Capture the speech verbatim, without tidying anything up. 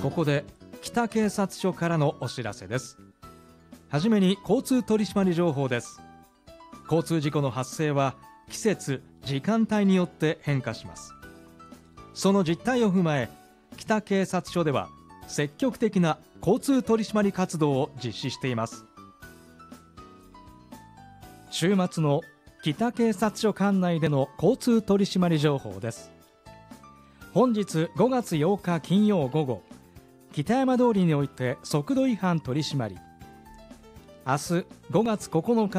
ここで北警察署からのお知らせです。はじめに交通取締り情報です。交通事故の発生は季節・時間帯によって変化します。その実態を踏まえ、北警察署では積極的な交通取締り活動を実施しています。週末の北警察署管内での交通取締り情報です。本日ごがつようか金曜午後、北山通りにおいて速度違反取締り。明日ごがつここのか